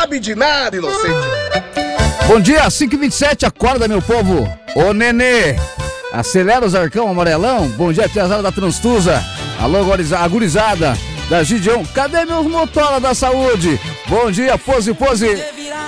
sabe de nada, inocente. Bom dia, 5h27, acorda, meu povo. Ô, Nenê, acelera os arcão amarelão. Bom dia, piazada da Transtusa. Alô, agorizada da Gideon. Cadê meus motora da saúde? Bom dia, pose.